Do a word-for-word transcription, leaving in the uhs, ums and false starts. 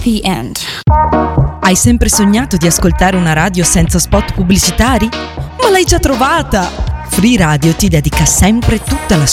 The end. Hai sempre sognato di ascoltare una radio senza spot pubblicitari? Ma l'hai già trovata! Free Radio ti dedica sempre tutta la sua